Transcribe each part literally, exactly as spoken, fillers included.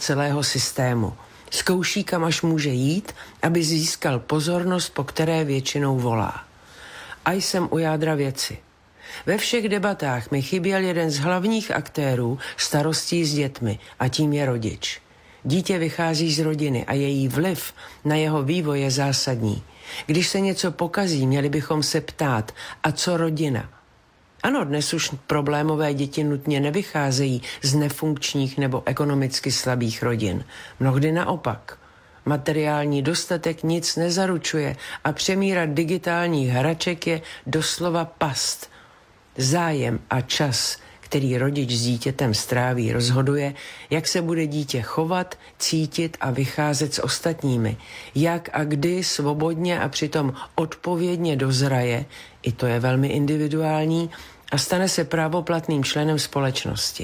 celého systému. Zkouší, kam až může jít, aby získal pozornost, po které většinou volá. A jsem u jádra věci. Ve všech debatách mi chyběl jeden z hlavních aktérů starostí s dětmi a tím je rodič. Dítě vychází z rodiny a její vliv na jeho vývoj je zásadní. Když se něco pokazí, měli bychom se ptát, a co rodina? Ano, dnes už problémové děti nutně nevycházejí z nefunkčních nebo ekonomicky slabých rodin. Mnohdy naopak. Materiální dostatek nic nezaručuje a přemíra digitálních hraček je doslova past. Zájem a čas, který rodič s dítětem stráví, rozhoduje, jak se bude dítě chovat, cítit a vycházet s ostatními. Jak a kdy svobodně a přitom odpovědně dozraje, i to je velmi individuální, a stane se právoplatným členem společnosti.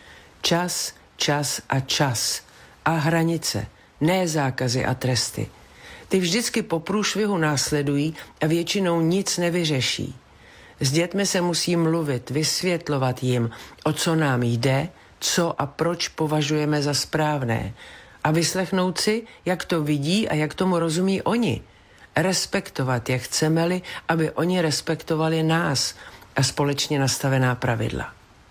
Čas, čas a čas. A hranice, ne zákazy a tresty. Ty vždycky po průšvihu následují a většinou nic nevyřeší. S dětmi se musí mluvit, vysvětlovat jim, o co nám jde, co a proč považujeme za správné. A vyslechnout si, jak to vidí a jak tomu rozumí oni. Respektovat je chceme-li, aby oni respektovali nás a společně nastavená pravidla.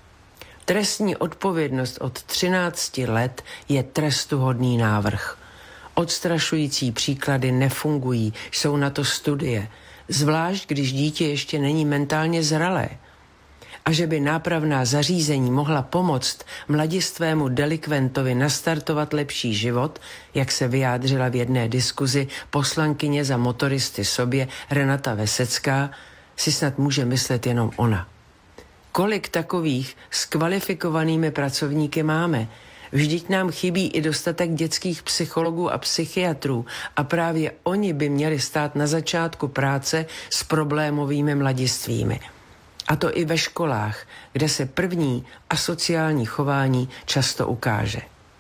Trestní odpovědnost od třinácti let je trestuhodný návrh. Odstrašující příklady nefungují, jsou na to studie, zvlášť když dítě ještě není mentálně zralé. A že by nápravná zařízení mohla pomoct mladistvému delikventovi nastartovat lepší život, jak se vyjádřila v jedné diskuzi poslankyně za motoristy sobě Renata Vesecká, si snad může myslet jenom ona. Kolik takových s kvalifikovanými pracovníky máme? Vždyť nám chybí i dostatek dětských psychologů a psychiatrů a právě oni by měli stát na začátku práce s problémovými mladistvími. A to i ve školách, kde se první asociální chování často ukáže.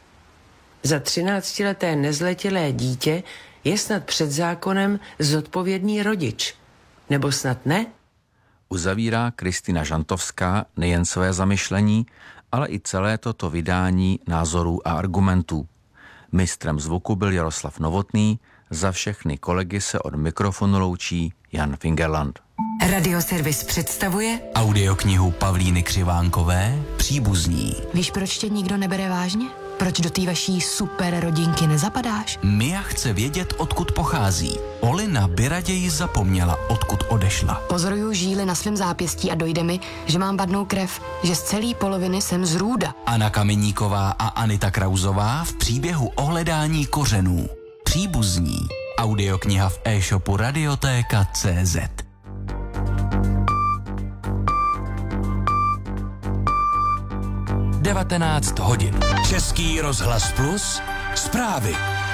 Za třináctileté nezletilé dítě je snad před zákonem zodpovědný rodič. Nebo snad ne? Uzavírá Kristina Žantovská nejen své zamyšlení, ale i celé toto vydání názorů a argumentů. Mistrem zvuku byl Jaroslav Novotný, za všechny kolegy se od mikrofonu loučí Jan Fingerland. Radioservis představuje audioknihu Pavlíny Křivánkové Příbuzní. Víš, proč tě nikdo nebere vážně? Proč do té vaší super rodinky nezapadáš? Mia chce vědět, odkud pochází. Olina by raději zapomněla, odkud odešla. Pozoruju žíly na svém zápěstí a dojde mi, že mám vadnou krev, že z celé poloviny jsem z Růda. Anna Kameníková a Anita Krauzová v příběhu o hledání kořenů. Příbuzní. Audiokniha v e-shopu Radiotéka tečka cé zet. devatenáct hodin. Český rozhlas Plus. Zprávy.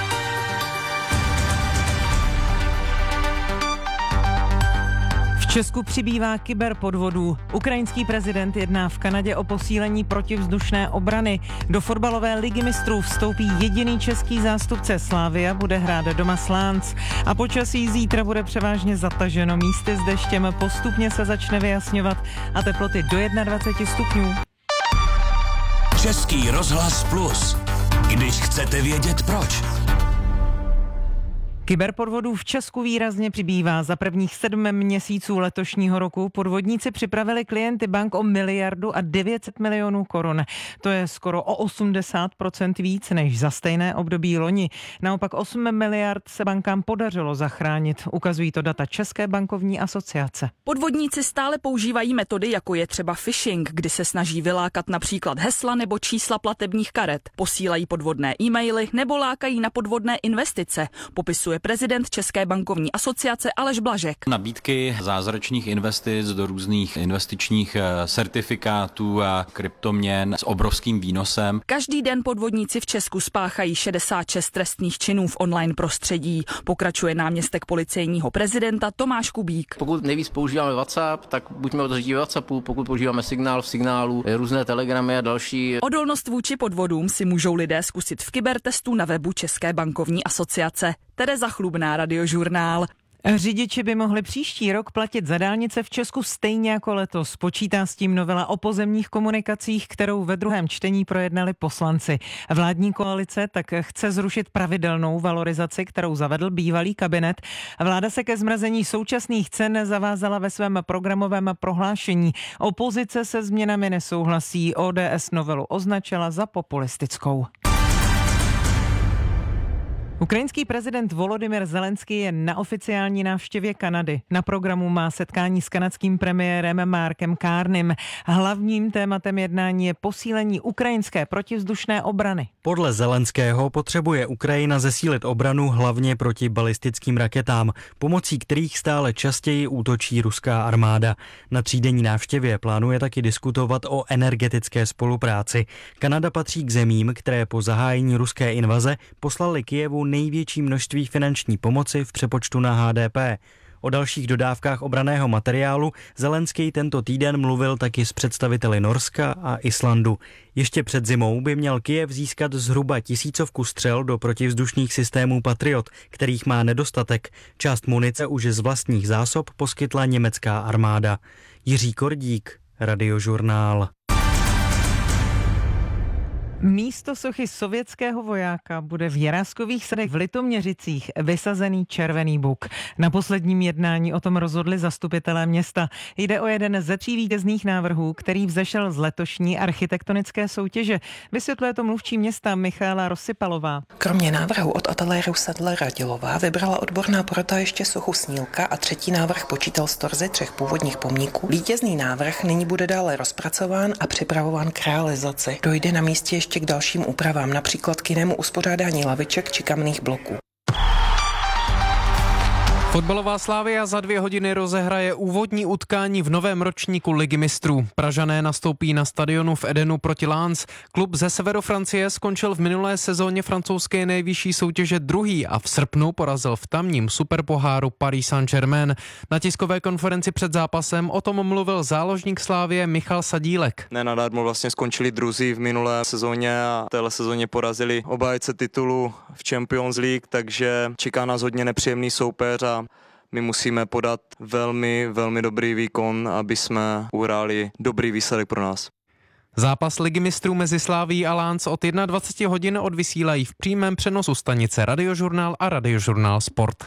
V Česku přibývá kyberpodvodů. Ukrajinský prezident jedná v Kanadě o posílení protivzdušné obrany. Do fotbalové ligy mistrů vstoupí jediný český zástupce. Slavia bude hrát doma s Lens. A počasí zítra bude převážně zataženo. Místy s deštěm postupně se začne vyjasňovat a teploty do dvacet jedna stupňů. Český rozhlas Plus. Když chcete vědět proč. Kyberpodvodů v Česku výrazně přibývá. Za prvních sedm měsíců letošního roku podvodníci připravili klienty bank o miliardu a devět set milionů korun. To je skoro o osmdesát procent víc než za stejné období loni. Naopak osm miliard se bankám podařilo zachránit. Ukazují to data České bankovní asociace. Podvodníci stále používají metody, jako je třeba phishing, kdy se snaží vylákat například hesla nebo čísla platebních karet. Posílají podvodné e-maily nebo lákají na podvodné investice. Popisuje prezident České bankovní asociace Aleš Blažek. Nabídky zázračných investic do různých investičních certifikátů a kryptoměn s obrovským výnosem. Každý den podvodníci v Česku spáchají šedesát šest trestných činů v online prostředí. Pokračuje náměstek policejního prezidenta Tomáš Kubík. Pokud nejvíc používáme WhatsApp, tak buďme otevření v WhatsAppu, pokud používáme signál v signálu, různé telegramy a další. Odolnost vůči podvodům si můžou lidé zkusit v kybertestu na webu České bankovní asociace. Tereza Chlubná, Radiožurnál. Řidiči by mohli příští rok platit za dálnice v Česku stejně jako letos. Počítá s tím novela o pozemních komunikacích, kterou ve druhém čtení projednali poslanci. Vládní koalice tak chce zrušit pravidelnou valorizaci, kterou zavedl bývalý kabinet. Vláda se ke zmrazení současných cen zavázala ve svém programovém prohlášení. Opozice se změnami nesouhlasí. O D S novelu označila za populistickou. Ukrajinský prezident Volodymyr Zelenský je na oficiální návštěvě Kanady. Na programu má setkání s kanadským premiérem Markem Carneym. Hlavním tématem jednání je posílení ukrajinské protivzdušné obrany. Podle Zelenského potřebuje Ukrajina zesílit obranu hlavně proti balistickým raketám, pomocí kterých stále častěji útočí ruská armáda. Na třídenní návštěvě plánuje taky diskutovat o energetické spolupráci. Kanada patří k zemím, které po zahájení ruské invaze poslali Kyjevu největší množství finanční pomoci v přepočtu na H D P. O dalších dodávkách obranného materiálu Zelenský tento týden mluvil taky s představiteli Norska a Islandu. Ještě před zimou by měl Kyjev získat zhruba tisícovku střel do protivzdušných systémů Patriot, kterých má nedostatek. Část munice už z vlastních zásob poskytla německá armáda. Jiří Kordík, Radiožurnál. Místo sochy sovětského vojáka bude v Jiráskových sadech v Litoměřicích vysazený červený buk. Na posledním jednání o tom rozhodli zastupitelé města. Jde o jeden ze tří vítězných návrhů, který vzešel z letošní architektonické soutěže. Vysvětluje to mluvčí města Michaela Rozsypalová. Kromě návrhu od ateliéru Sadlera Dilová vybrala odborná porota ještě sochu Snílka a třetí návrh počítal z torzy třech původních pomníků. Vítězný návrh nyní bude dále rozpracován a připravován k realizaci. Dojde na místě ještě k dalším úpravám, například k jinému uspořádání laviček či kamenných bloků. Fotbalová Slavia za dvě hodiny rozehraje úvodní utkání v novém ročníku Ligy mistrů. Pražané nastoupí na stadionu v Edenu proti Lens. Klub ze severu Francie skončil v minulé sezóně francouzské nejvyšší soutěže druhý a v srpnu porazil v tamním superpoháru Paris Saint-Germain. Na tiskové konferenci před zápasem o tom mluvil záložník Slavie Michal Sadílek. Nenadarmo vlastně skončili druzí v minulé sezóně a v téhle sezóně porazili obhájce titulu v Champions League, takže čeká nás hodně nepříjemný soupeř a my musíme podat velmi, velmi dobrý výkon, aby jsme uhráli dobrý výsledek pro nás. Zápas Ligy mistrů mezi Slavií a Lens od dvacet jedna hodin odvysílají v přímém přenosu stanice Radiožurnál a Radiožurnál Sport.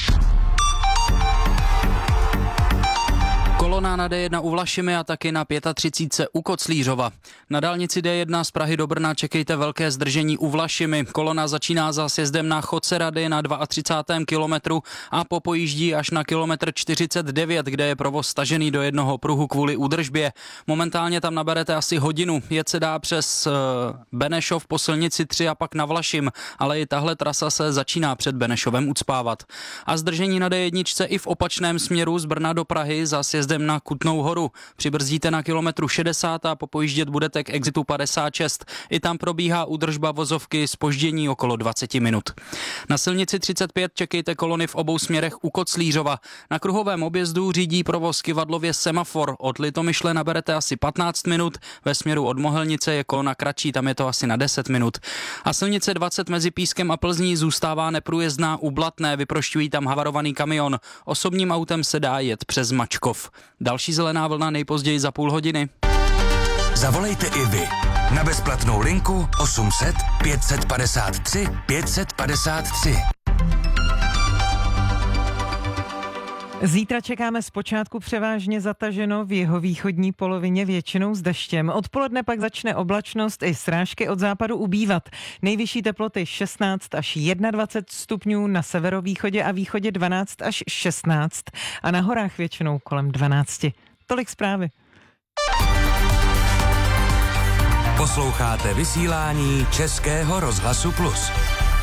Kolona na D jedna u Vlašimi a taky na třicet pět u Koclířova. Na dálnici D jedna z Prahy do Brna čekejte velké zdržení u Vlašimi. Kolona začíná za sjezdem na Chodce Rady na třicátém druhém kilometru a popojíždí až na kilometr čtyřicet devět, kde je provoz stažený do jednoho pruhu kvůli údržbě. Momentálně tam naberete asi hodinu. Jet se dá přes uh, Benešov po silnici tři a pak na Vlašim, ale i tahle trasa se začíná před Benešovem ucpávat. A zdržení na D jedna i v opačném směru z Brna do Prahy za sjezdem na Kutnou Horu. Přibrzdíte na kilometru šedesát a popojíždět budete k exitu padesát šest. I tam probíhá údržba vozovky, zpoždění okolo dvacet minut. Na silnici třicet pět čekejte kolony v obou směrech u Koclířova. Na kruhovém objezdu řídí provoz Kyvadlově semafor. Od Litomyšle naberete asi patnáct minut, ve směru od Mohelnice je kolona kratší, tam je to asi na deset minut. A silnice dvacet mezi Pískem a Plzní zůstává neprůjezdná u Blatné, vyprošťují tam havarovaný kamion. Osobním autem se dá jet přes Mačkov. Další zelená vlna nejpozději za půl hodiny. Zavolejte i vy na bezplatnou linku osm set pět set padesát tři pět set padesát tři. Zítra čekáme zpočátku převážně zataženo, v jihovýchodní polovině většinou s deštěm. Odpoledne pak začne oblačnost i srážky od západu ubývat. Nejvyšší teploty šestnáct až dvacet jedna stupňů, na severovýchodě a východě dvanáct až šestnáct a na horách většinou kolem dvanáct. Tolik zprávy. Posloucháte vysílání Českého rozhlasu Plus.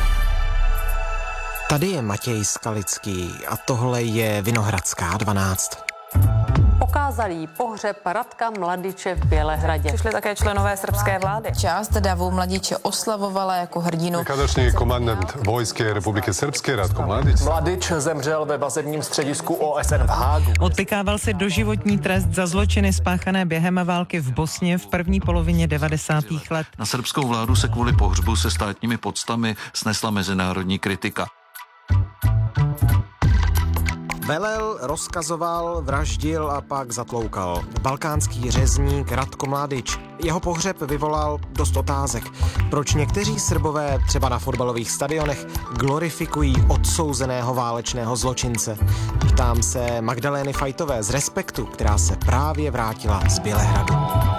Tady je Matěj Skalický a tohle je Vinohradská dvanáct. Okázalý pohřeb Radka Mladiče v Bělehradě. Přišli také členové srbské vlády. Část davu Mladiče oslavovala jako hrdinu. Nekadašnji komandant Vojske Republiky Srbské Ratko Mladič. Mladič zemřel ve vazebním středisku O S N v Hágu. Odpykával si doživotní trest za zločiny spáchané během války v Bosně v první polovině devadesátých let. Na srbskou vládu se kvůli pohřbu se státními podstami snesla mezinárodní kritika. Velel, rozkazoval, vraždil a pak zatloukal. Balkánský řezník Ratko Mladić. Jeho pohřeb vyvolal dost otázek. Proč někteří Srbové třeba na fotbalových stadionech glorifikují odsouzeného válečného zločince? Ptám se Magdalény Fajtové z Respektu, která se právě vrátila z Bělehradu.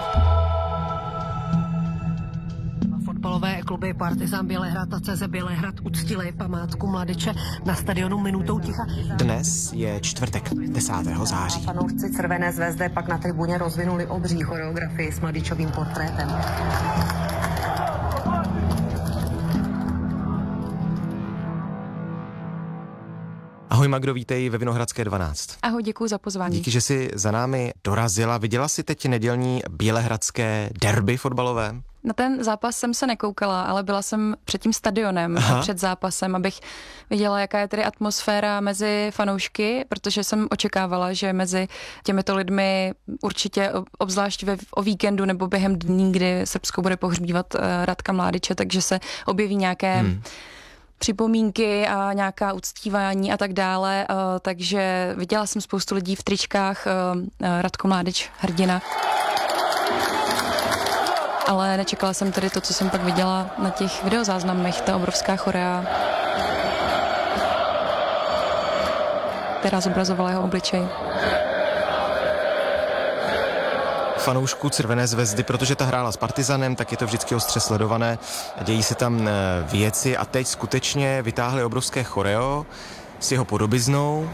Fotbalové kluby Partizán Bělehrad a C Z Bělehrad uctili památku Mladiče na stadionu minutou ticha. Dnes je čtvrtek, desátého září. Fanoušci Červené zvezdy pak na tribuně rozvinuli obří choreografii s Mladičovým portrétem. Ahoj Magdo, vítej ve Vinohradské dvanáct. Ahoj, děkuji za pozvání. Díky, že jsi za námi dorazila. Viděla jsi teď nedělní bělehradské derby fotbalové? Na ten zápas jsem se nekoukala, ale byla jsem před tím stadionem, Aha. před zápasem, abych viděla, jaká je tedy atmosféra mezi fanoušky, protože jsem očekávala, že mezi těmito lidmi určitě, obzvlášť ve, o víkendu nebo během dní, kdy Srbsko bude pohřbívat uh, Ratka Mladiče, takže se objeví nějaké hmm. připomínky a nějaká uctívání a tak dále, uh, takže viděla jsem spoustu lidí v tričkách uh, uh, Ratko Mladič, hrdina. Ale nečekala jsem tedy to, co jsem pak viděla na těch videozáznamech, ta obrovská chorea, která zobrazovala jeho obličej. Fanoušku Červené zvezdy, protože ta hrála s Partizanem, tak je to vždycky ostře sledované, dějí se tam věci a teď skutečně vytáhli obrovské choreo s jeho podobiznou.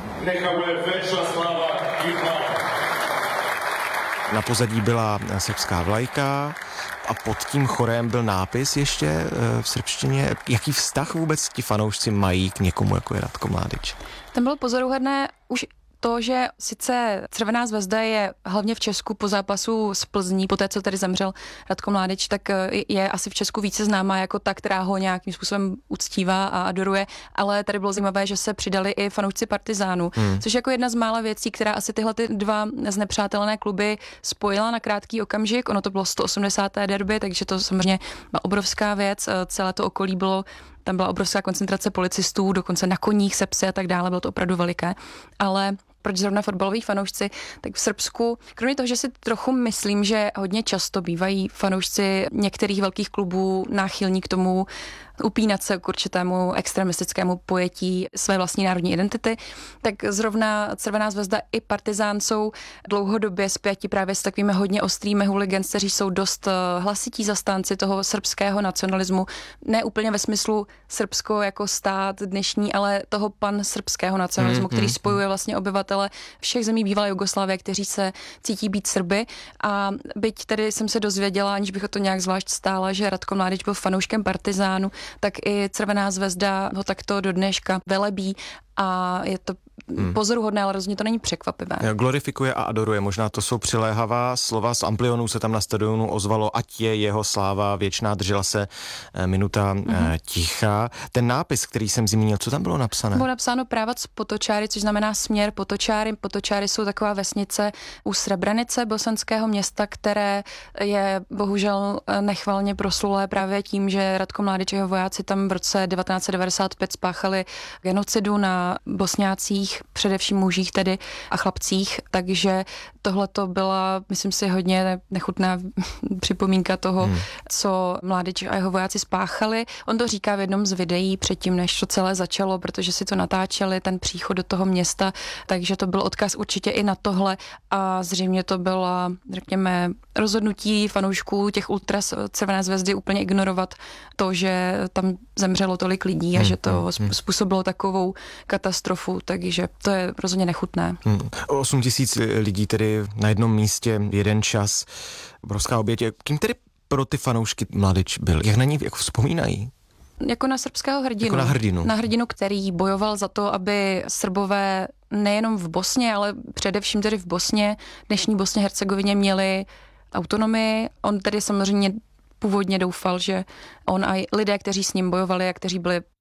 Na pozadí byla srbská vlajka a pod tím chorem byl nápis ještě v srbštině. Jaký vztah vůbec ti fanoušci mají k někomu, jako je Ratko Mladič? Tam bylo pozoruhodné už to, že sice Červená zvezda je hlavně v Česku po zápasu s Plzní, po té, co tady zemřel Ratko Mladič, tak je asi v Česku více známá jako ta, která ho nějakým způsobem uctívá a adoruje, ale tady bylo zajímavé, že se přidali i fanoušci Partizánu, hmm. což je jako jedna z mála věcí, která asi tyhle ty dva znepřátelené kluby spojila na krátký okamžik. Ono to bylo sto osmdesáté derby, takže to samozřejmě byla obrovská věc, celé to okolí bylo, tam byla obrovská koncentrace policistů, dokonce na koních, se psy a tak dále, bylo to opravdu veliké, ale proč zrovna fotbaloví fanoušci, tak v Srbsku, kromě toho, že si trochu myslím, že hodně často bývají fanoušci některých velkých klubů náchylní k tomu upínat se k určitému extremistickému pojetí své vlastní národní identity, tak zrovna Červená zvezda i Partizán jsou dlouhodobě spjati právě s takovými hodně ostrými hooligans, kteří jsou dost hlasití zastánci toho srbského nacionalismu, ne úplně ve smyslu Srbsko jako stát dnešní, ale toho pan srbského nacionalismu, mm, který mm, spojuje vlastně obyvatele všech zemí bývalé Jugoslávie, kteří se cítí být Srby. A byť tedy jsem se dozvěděla, aniž bych o to nějak zvlášť stála, že Ratko Mladič byl fanouškem Partizánu, tak i Červená zvezda ho takto do dneška velebí a je to hmm. pozoruhodné, ale rozhodně to není překvapivé. Glorifikuje a adoruje, možná to jsou přiléhavá slova, z amplionů se tam na stadionu ozvalo, ať je jeho sláva věčná, držela se minuta hmm. ticha. Ten nápis, který jsem zmínil, co tam bylo napsané? Bylo napsáno Právac Potočáry, což znamená směr Potočáry. Potočáry jsou taková vesnice u Srebrenice, bosanského města, které je bohužel nechvalně proslulé právě tím, že Ratko Mladič a jeho vojáci tam v roce devatenáct set devadesát pět spáchali genocidu na Bosňácích, především mužích tedy a chlapcích, takže tohle to byla, myslím si, hodně nechutná připomínka toho, hmm. co Mladič a jeho vojáci spáchali. On to říká v jednom z videí předtím, než to celé začalo, protože si to natáčeli, ten příchod do toho města, takže to byl odkaz určitě i na tohle a zřejmě to byla, řekněme, rozhodnutí fanoušků těch ultras Červené zvezdy úplně ignorovat to, že tam zemřelo tolik lidí a hmm. že to hmm. způsobilo takovou katastrofu, takže to je rozhodně nechutné. Hmm. osm tisíc lidí tedy na jednom místě, jeden čas, obrovská oběť. Kým tedy pro ty fanoušky Mladič byl? Jak na ní jako vzpomínají? Jako na srbského hrdinu. Jako na hrdinu. Na hrdinu, který bojoval za to, aby Srbové nejenom v Bosně, ale především tedy v Bosně, dnešní Bosně Hercegovině měli autonomii. On tedy samozřejmě původně doufal, že on a lidé, kteří s ním bojovali a kteří byli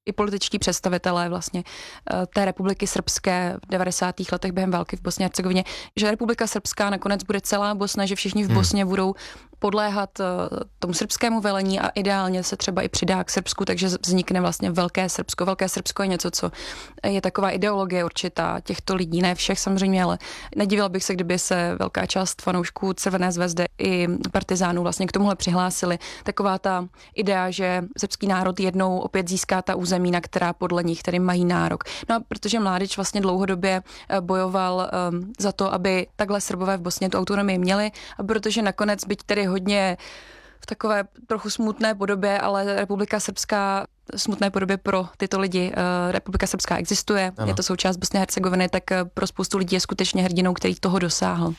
i političtí představitelé vlastně té republiky srbské v devadesátých letech během války v Bosně a Hercegovině, že republika srbská nakonec bude celá Bosna, že všichni v Bosně hmm. budou podléhat tomu srbskému velení a ideálně se třeba i přidá k Srbsku, takže vznikne vlastně Velké Srbsko. Velké Srbsko je něco, co je taková ideologie určitá těchto lidí, ne všech samozřejmě, ale nedivila bych se, kdyby se velká část fanoušků Červené zvezdy i partizánů vlastně k tomuhle přihlásili. Taková ta idea, že srbský národ jednou opět získá ta území, na která podle nich tedy mají nárok. No a protože Mladič vlastně dlouhodobě bojoval um, za to, aby takhle Srbové v Bosně tu autonomii měli, a protože nakonec, byť tedy hodně v takové trochu smutné podobě, ale Republika Srbská smutné podobě pro tyto lidi. Republika Srbská existuje, ano. Je to součást Bosny a Hercegoviny, tak pro spoustu lidí je skutečně hrdinou, který toho dosáhl.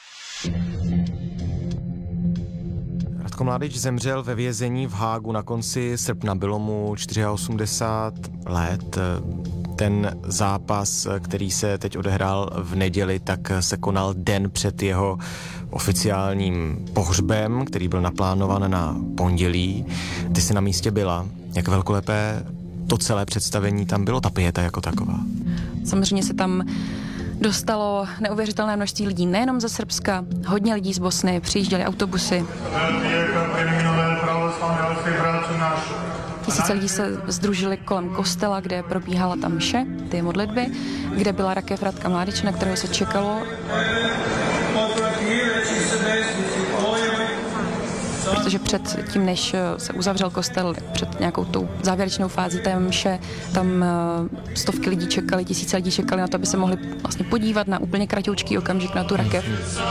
Ratko Mladič zemřel ve vězení v Hágu na konci srpna, bylo mu osmdesát čtyři let. Ten zápas, který se teď odehrál v neděli, tak se konal den před jeho oficiálním pohřbem, který byl naplánovan na pondělí. Ty jsi na místě byla. Jak velkolepé to celé představení tam bylo, ta pieta jako taková? Samozřejmě se tam dostalo neuvěřitelné množství lidí, nejenom ze Srbska, hodně lidí z Bosny, přijížděli autobusy. Tisíce lidí se sdružili kolem kostela, kde probíhala ta mše, ty modlitby, kde byla rakev Ratka Mladiče, na kterého se čekalo. Protože před tím, než se uzavřel kostel, před nějakou tou závěrečnou fází té mše, tam stovky lidí čekali, tisíce lidí čekali na to, aby se mohli vlastně podívat na úplně kratoučký okamžik na tu rakev.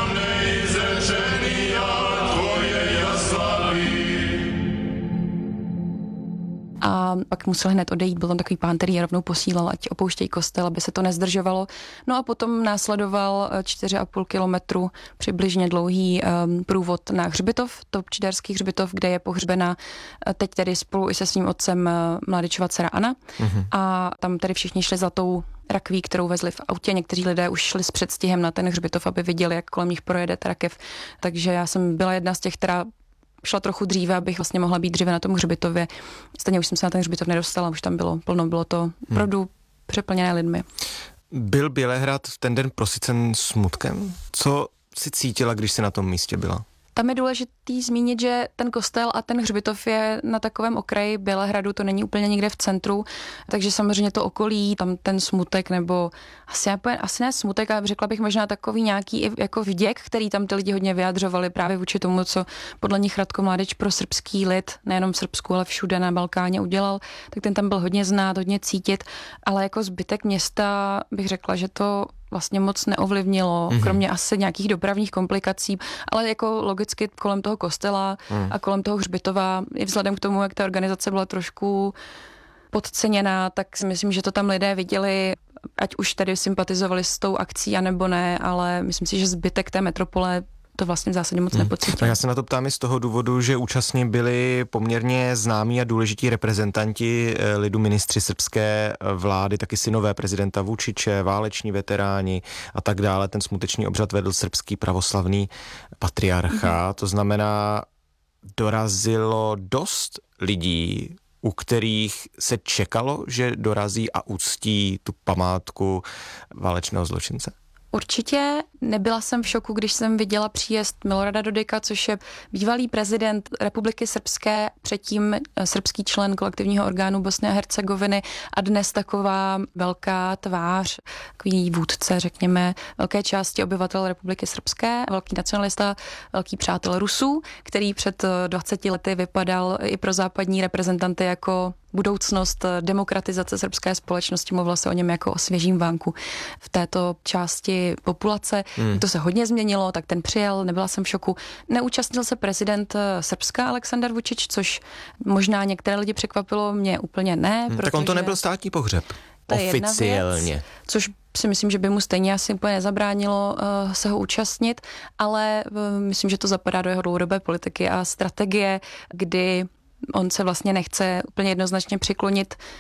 A pak musel hned odejít, byl tam takový pán, který je rovnou posílal, ať opouštějí kostel, aby se to nezdržovalo. No a potom následoval čtyři a půl kilometru přibližně dlouhý um, průvod na hřbitov, Topčiderský hřbitov, kde je pohřbena teď tedy spolu i se svým otcem Mladičova dcera Anna. Mm-hmm. A tam tedy všichni šli za tou rakví, kterou vezli v autě. Někteří lidé už šli s předstihem na ten hřbitov, aby viděli, jak kolem nich projede ta rakev. Takže já jsem byla jedna z těch, která šla trochu dříve, abych vlastně mohla být dříve na tom hřbitově. Stejně už jsem se na ten hřbitov nedostala, už tam bylo plno, bylo to opravdu hmm. přeplněné lidmi. Byl Bělehrad v ten den prosycen smutkem? Co si cítila, když jsi na tom místě byla? Tam je důležitý zmínit, že ten kostel a ten hřbitov je na takovém okraji Bělehradu, to není úplně někde v centru, takže samozřejmě to okolí, tam ten smutek, nebo asi, asi ne smutek, ale řekla bych možná takový nějaký jako vděk, který tam ty lidi hodně vyjadřovali právě vůči tomu, co podle nich Ratko Mladič pro srbský lid, nejenom v Srbsku, ale všude na Balkáně udělal, tak ten tam byl hodně znát, hodně cítit, ale jako zbytek města bych řekla, že to vlastně moc neovlivnilo, mm-hmm. kromě asi nějakých dopravních komplikací, ale jako logicky kolem toho kostela mm. a kolem toho hřbitova, i vzhledem k tomu, jak ta organizace byla trošku podceněná, tak si myslím, že to tam lidé viděli, ať už tady sympatizovali s tou akcí, anebo ne, ale myslím si, že zbytek té metropole to vlastně v zásadě moc hmm. nepocítil. Já se na to ptám i z toho důvodu, že účastní byli poměrně známí a důležití reprezentanti lidu, ministři srbské vlády, taky synové prezidenta Vučiče, váleční veteráni a tak dále. Ten smuteční obřad vedl srbský pravoslavný patriarcha. Hmm. To znamená, dorazilo dost lidí, u kterých se čekalo, že dorazí a uctí tu památku válečného zločince? Určitě nebyla jsem v šoku, když jsem viděla příjezd Milorada Dodika, což je bývalý prezident Republiky Srbské, předtím srbský člen kolektivního orgánu Bosny a Hercegoviny a dnes taková velká tvář, takový vůdce, řekněme, velké části obyvatel Republiky Srbské, velký nacionalista, velký přátel Rusů, který před dvaceti lety vypadal i pro západní reprezentanty jako budoucnost demokratizace srbské společnosti, mluvilo se o něm jako o svěžím vánku v této části populace. Hmm. To se hodně změnilo, tak ten přijel, nebyla jsem v šoku. Neúčastnil se prezident Srbska Aleksandar Vučić, což možná některé lidi překvapilo, mě úplně ne. Hmm, tak on to nebyl státní pohřeb. To oficiálně. Věc, což si myslím, že by mu stejně asi úplně nezabránilo uh, se ho účastnit, ale uh, myslím, že to zapadá do jeho dlouhodobé politiky a strategie, kdy on se vlastně nechce úplně jednoznačně přiklonit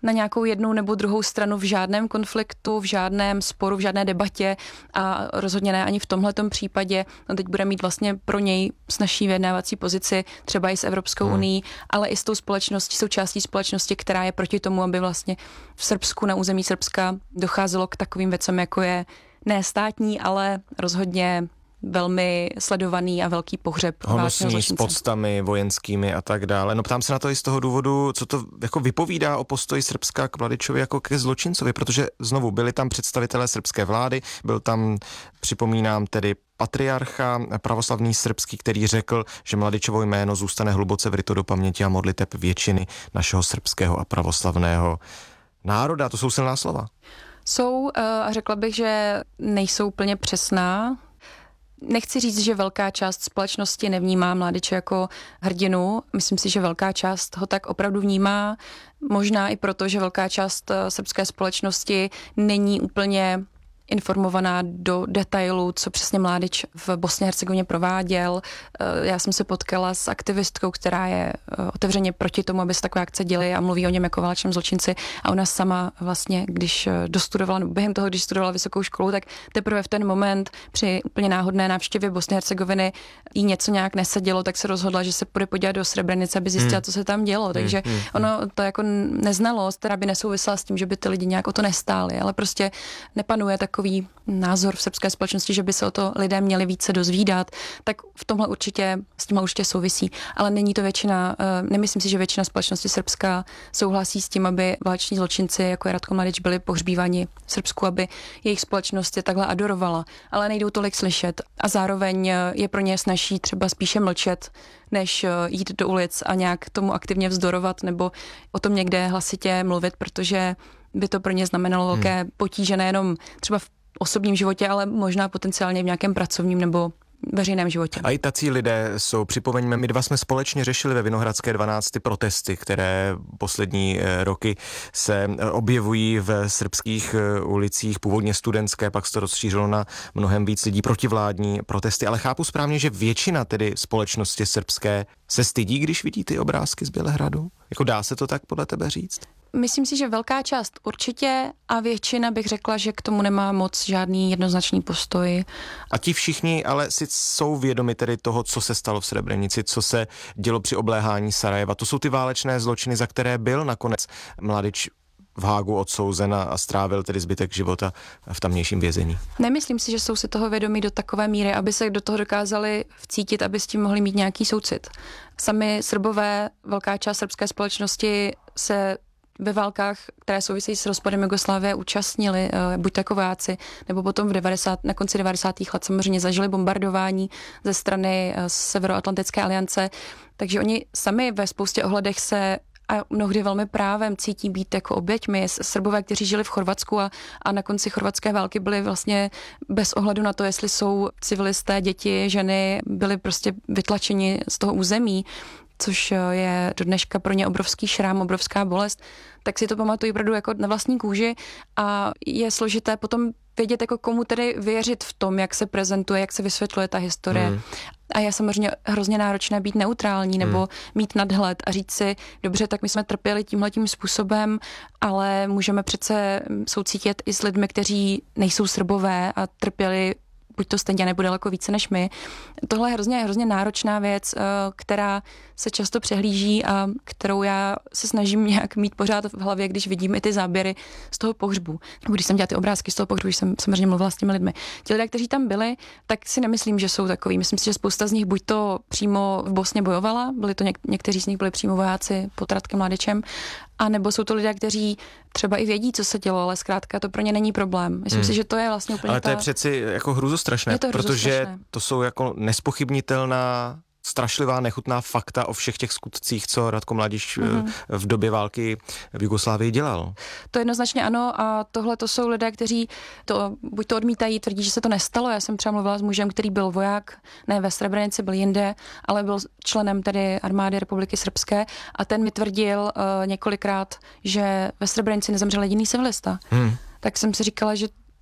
na nějakou jednu nebo druhou stranu v žádném konfliktu, v žádném sporu, v žádné debatě a rozhodně ne ani v tomhletom případě. No teď bude mít vlastně pro něj snazší vyjednávací pozici, třeba i s Evropskou hmm. unii, ale i s tou společností, součástí společnosti, která je proti tomu, aby vlastně v Srbsku, na území Srbska docházelo k takovým věcem, jako je ne státní, ale rozhodně velmi sledovaný a velký pohřeb honosní s podstami vojenskými a tak dále. No ptám se na to i z toho důvodu, co to jako vypovídá o postoji Srbska k Mladičovi jako ke zločincovi, protože znovu byli tam představitelé srbské vlády, byl tam, připomínám tedy, patriarcha pravoslavný srbský, který řekl, že Mladičovo jméno zůstane hluboce vryto do paměti a modliteb většiny našeho srbského a pravoslavného národa. To jsou silná slova. Jsou a řekla bych, že nejsou úplně přesná. Nechci říct, že velká část společnosti nevnímá Mladiče jako hrdinu. Myslím si, že velká část ho tak opravdu vnímá. Možná i proto, že velká část srbské společnosti není úplně informovaná do detailů, co přesně Mladič v Bosně a Hercegovině prováděl. Já jsem se potkala s aktivistkou, která je otevřeně proti tomu, aby se takové akce děly a mluví o něm jako válečném zločinci. A ona sama vlastně, když dostudovala, nebo během toho, když studovala vysokou školu, tak teprve v ten moment při úplně náhodné návštěvě Bosny a Hercegoviny jí něco nějak nesedělo, tak se rozhodla, že se půjde podívat do Srebrenice, aby zjistila, hmm. co se tam dělo. Takže hmm. ono to jako neznalost, která by nesouvisela s tím, že by ty lidi nějak o to nestáli, ale prostě nepanuje tak takový názor v srbské společnosti, že by se o to lidé měli více dozvídat, tak v tomhle určitě, s tímhle určitě souvisí. Ale není to většina, nemyslím si, že většina společnosti srbská souhlasí s tím, aby váleční zločinci, jako je Ratko Mladič, byli pohřbíváni v Srbsku, aby jejich společnost je takhle adorovala. Ale nejdou tolik slyšet a zároveň je pro ně snaží třeba spíše mlčet, než jít do ulic a nějak tomu aktivně vzdorovat nebo o tom někde hlasitě mluvit, protože by to pro ně znamenalo velké hmm. potíže nejenom třeba v osobním životě, ale možná potenciálně v nějakém pracovním nebo veřejném životě. A i tací lidé jsou, připomeňme, my dva jsme společně řešili ve Vinohradské dvanáct ty protesty, které poslední roky se objevují v srbských ulicích, původně studentské, pak se to rozšířilo na mnohem víc lidí, protivládní protesty, ale chápu správně, že většina tedy společnosti srbské se stydí, když vidí ty obrázky z Bělehradu? Jako dá se to tak podle tebe říct? Myslím si, že velká část určitě a většina bych řekla, že k tomu nemá moc žádný jednoznačný postoj. A ti všichni ale si jsou vědomi tedy toho, co se stalo v Srebrenici, co se dělo při obléhání Sarajeva. To jsou ty válečné zločiny, za které byl nakonec Mladič v Hágu odsouzen a strávil tedy zbytek života v tamnějším vězení. Nemyslím si, že jsou si toho vědomí do takové míry, aby se do toho dokázali vcítit, aby s tím mohli mít nějaký soucit. Sami Srbové, velká část srbské společnosti se ve válkách, které souvisejí s rozpadem Jugoslávie, účastnili, buď jako vojáci, nebo potom v devadesátých na konci devadesátých let samozřejmě zažili bombardování ze strany Severoatlantické aliance, takže oni sami ve spoustě ohledech se a mnohdy velmi právem cítí být jako oběťmi. Srbové, kteří žili v Chorvatsku a, a na konci chorvatské války byli vlastně bez ohledu na to, jestli jsou civilisté, děti, ženy, byli prostě vytlačeni z toho území, což je do dneška pro ně obrovský šrám, obrovská bolest, tak si to pamatují opravdu jako na vlastní kůži a je složité potom vědět, jako komu tedy věřit v tom, jak se prezentuje, jak se vysvětluje ta historie. Hmm. A je samozřejmě hrozně náročné být neutrální nebo hmm. mít nadhled a říct si, dobře, tak my jsme trpěli tímhletím způsobem, ale můžeme přece soucítit i s lidmi, kteří nejsou Srbové a trpěli buď to stejně nebo daleko více než my. Tohle je hrozně, hrozně náročná věc, která se často přehlíží a kterou já se snažím nějak mít pořád v hlavě, když vidím i ty záběry z toho pohřbu. Nebo když jsem dělala ty obrázky z toho pohřbu, když jsem samozřejmě mluvila s těmi lidmi. Ti lidé, kteří tam byli, tak si nemyslím, že jsou takový. Myslím si, že spousta z nich buď to přímo v Bosně bojovala, byli to něk- někteří z nich byli přímo vojáci pod Ratkem Mladičem, a nebo jsou to lidé, kteří třeba i vědí, co se dělo, ale zkrátka to pro ně není problém. Myslím hmm. si, že to je vlastně úplně Ale to ta... je přeci jako hrůzostrašné, to protože to jsou jako nespochybnitelná strašlivá, nechutná fakta o všech těch skutcích, co Ratko Mladič mm-hmm. v době války v Jugoslávii dělal. To jednoznačně ano a tohle to jsou lidé, kteří to buď to odmítají, tvrdí, že se to nestalo. Já jsem třeba mluvila s mužem, který byl voják, ne ve Srebrenici, byl jinde, ale byl členem tedy armády Republiky Srbské a ten mi tvrdil uh, několikrát, že ve Srebrenici nezemřel jediný civilista. Hmm. Tak jsem si říkala, že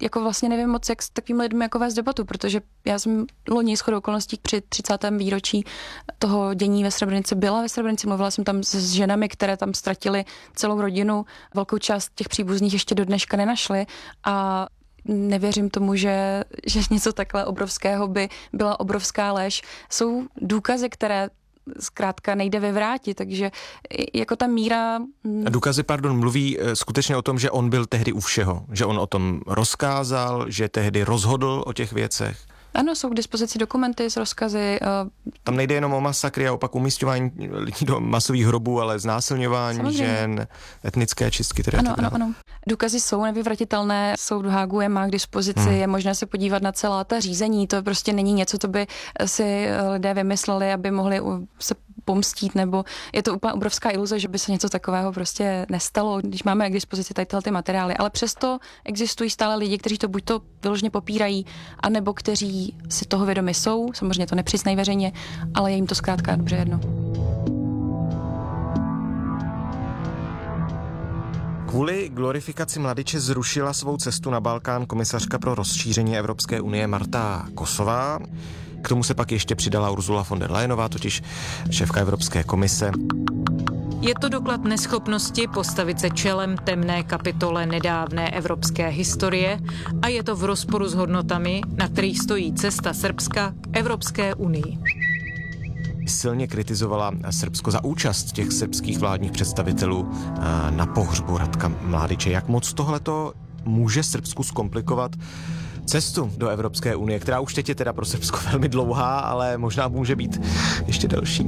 jako vlastně nevím moc, jak s takovými lidmi jako vést debatu, protože já jsem loni shodou okolností při třicátém výročí toho dění ve Srebrenici byla ve Srebrenici, mluvila jsem tam s ženami, které tam ztratily celou rodinu, velkou část těch příbuzných ještě do dneška nenašli a nevěřím tomu, že, že něco takhle obrovského by byla obrovská lež. Jsou důkazy, které zkrátka nejde vyvrátit, takže jako ta míra... A důkazy, pardon, mluví skutečně o tom, že on byl tehdy u všeho, že on o tom rozkázal, že tehdy rozhodl o těch věcech. Ano, jsou k dispozici dokumenty s rozkazy. Tam nejde jenom o masakry a opak umísťování lidí do masových hrobů, ale znásilňování Samozřejmě. žen, etnické čistky. Teda ano, ano, ano. Důkazy jsou nevyvratitelné, soud v Hágu je má k dispozici, hmm. je možné se podívat na celá ta řízení, to prostě není něco, co by si lidé vymysleli, aby mohli se pomstít, nebo je to úplně obrovská iluze, že by se něco takového prostě nestalo, když máme k dispozici tady tyhle ty materiály. Ale přesto existují stále lidi, kteří to buď to vyloženě popírají, anebo kteří si toho vědomi jsou, samozřejmě to nepřiznají veřejně, ale je jim to zkrátka dobře jedno. Kvůli glorifikaci Mladiče zrušila svou cestu na Balkán komisařka pro rozšíření Evropské unie Marta Kosová. K tomu se pak ještě přidala Ursula von der Leyenová, totiž šéfka Evropské komise. Je to doklad neschopnosti postavit se čelem temné kapitole nedávné evropské historie a je to v rozporu s hodnotami, na kterých stojí cesta Srbska k Evropské unii. Silně kritizovala Srbsko za účast těch srbských vládních představitelů na pohřbu Ratka Mladiče. Jak moc tohleto může Srbsku zkomplikovat cestu do Evropské unie, která už teď je teda pro Srbsko velmi dlouhá, ale možná může být ještě delší.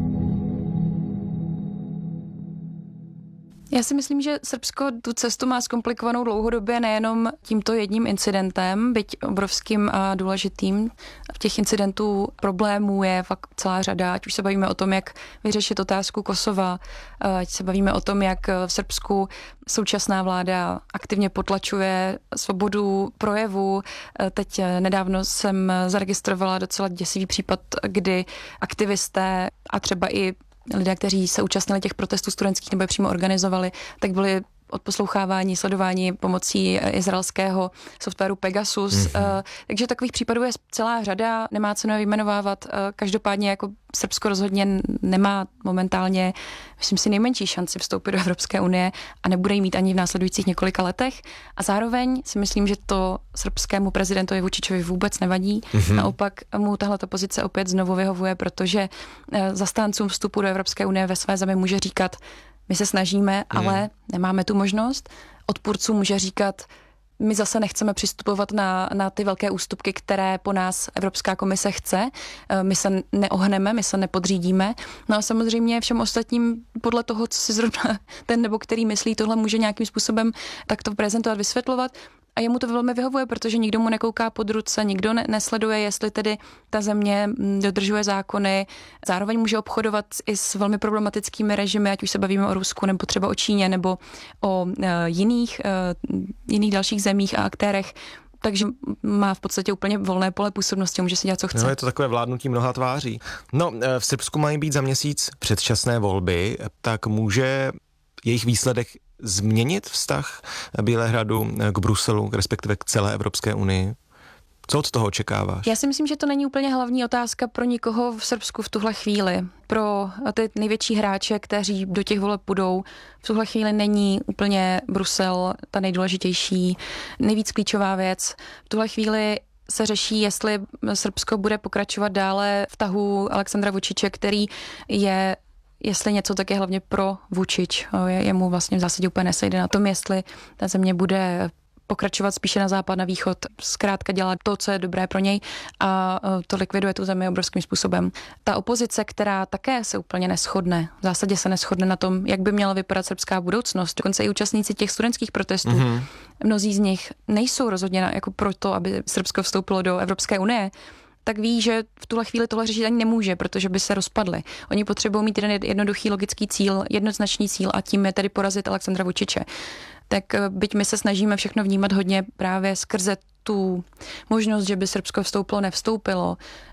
Já si myslím, že Srbsko tu cestu má zkomplikovanou dlouhodobě nejenom tímto jedním incidentem, byť obrovským a důležitým. V těch incidentů problémů je fakt celá řada, ať už se bavíme o tom, jak vyřešit otázku Kosova, ať se bavíme o tom, jak v Srbsku současná vláda aktivně potlačuje svobodu projevu. Teď nedávno jsem zaregistrovala docela děsivý případ, kdy aktivisté a třeba i lidé, kteří se účastnili těch protestů studentských nebo je přímo organizovali, tak byli odposlouchávání, sledování pomocí izraelského softwaru Pegasus. Mm-hmm. Takže takových případů je celá řada, nemá cenu je vyjmenovávat. Každopádně jako Srbsko rozhodně nemá momentálně, myslím si, nejmenší šanci vstoupit do Evropské unie a nebude jí mít ani v následujících několika letech. A zároveň si myslím, že to srbskému prezidentovi Vučičovi vůbec nevadí. Mm-hmm. Naopak mu tahleta pozice opět znovu vyhovuje, protože zastáncům vstupu do Evropské unie ve své zemi může říkat, my se snažíme, hmm. ale nemáme tu možnost. Odpůrcům může říkat, my zase nechceme přistupovat na, na ty velké ústupky, které po nás Evropská komise chce. My se neohneme, my se nepodřídíme. No a samozřejmě všem ostatním podle toho, co si zrovna ten nebo který myslí, tohle může nějakým způsobem takto prezentovat, vysvětlovat. A jemu to velmi vyhovuje, protože nikdo mu nekouká pod ruce, nikdo ne- nesleduje, jestli tedy ta země dodržuje zákony. Zároveň může obchodovat i s velmi problematickými režimy, ať už se bavíme o Rusku, nebo třeba o Číně, nebo o uh, jiných, uh, jiných dalších zemích a aktérech. Takže má v podstatě úplně volné pole působnosti, může si dělat, co chce. No, je to takové vládnutí mnoha tváří. No, v Srbsku mají být za měsíc předčasné volby, tak může jejich výsledek změnit vztah Bělehradu k Bruselu, respektive k celé Evropské unii? Co od toho očekáváš? Já si myslím, že to není úplně hlavní otázka pro nikoho v Srbsku v tuhle chvíli. Pro ty největší hráče, kteří do těch voleb půjdou, v tuhle chvíli není úplně Brusel ta nejdůležitější, nejvíc klíčová věc. V tuhle chvíli se řeší, jestli Srbsko bude pokračovat dále v tahu Alexandra Vučiče, který je jestli něco, tak je hlavně pro Vučič. Je, jemu vlastně v zásadě úplně nesejde na tom, jestli ta země bude pokračovat spíše na západ, na východ, zkrátka dělat to, co je dobré pro něj a to likviduje tu zemi obrovským způsobem. Ta opozice, která také se úplně neshodne, v zásadě se neshodne na tom, jak by měla vypadat srbská budoucnost. Dokonce i účastníci těch studentských protestů, mm-hmm. mnozí z nich nejsou rozhodně jako proto, aby Srbsko vstoupilo do Evropské unie, tak ví, že v tuhle chvíli tohle řešit ani nemůže, protože by se rozpadly. Oni potřebují mít jeden jednoduchý logický cíl, jednoznačný cíl a tím je tedy porazit Alexandra Vučiče. Tak byť my se snažíme všechno vnímat hodně právě skrze tu možnost, že by Srbsko vstoupilo, nevstoupilo,